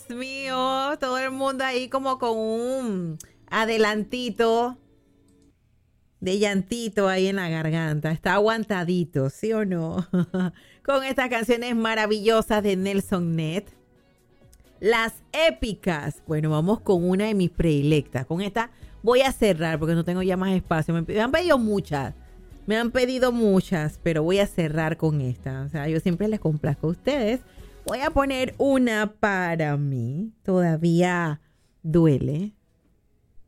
mío, todo el mundo ahí como con un adelantito de llantito ahí en la garganta. Está aguantadito, ¿sí o no? Con estas canciones maravillosas de Nelson Net. Las épicas. Bueno, vamos con una de mis predilectas. Con esta voy a cerrar porque no tengo ya más espacio. Me han pedido muchas. Me han pedido muchas, pero voy a cerrar con esta. O sea, yo siempre les complazco a ustedes. Voy a poner una para mí. Todavía duele.